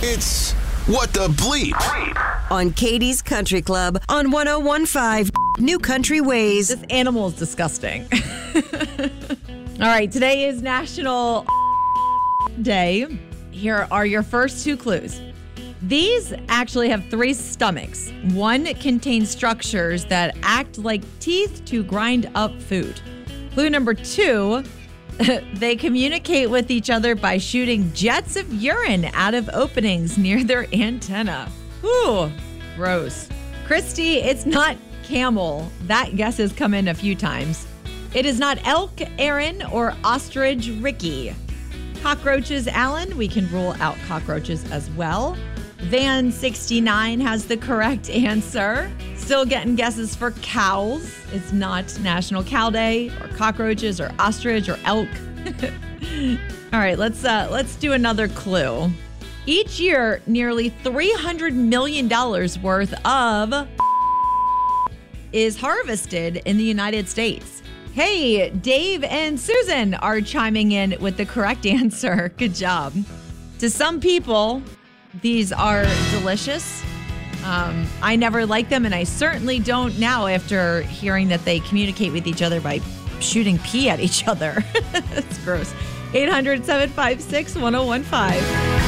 It's What the Bleep on Katie's Country Club on 101.5 New Country Ways. This animal is disgusting. All right, today is National Day. Here are your first two clues. These actually have three stomachs. One contains structures that act like teeth to grind up food. Clue number two, they communicate with each other by shooting jets of urine out of openings near their antenna. Ooh, gross. Christy, it's not camel. That guess has come in a few times. It is not elk, Aaron, or ostrich, Ricky. Cockroaches, Alan. We can rule out cockroaches as well. Van69 has the correct answer. Still getting guesses for cows. It's not National Cow Day, or cockroaches, or ostrich, or elk. All right, let's do another clue. Each year, nearly $300 million worth of is harvested in the United States. Hey, Dave and Susan are chiming in with the correct answer. Good job. To some people, these are delicious. I never liked them, and I certainly don't now after hearing that they communicate with each other by shooting pee at each other. That's gross. 800-756-1015.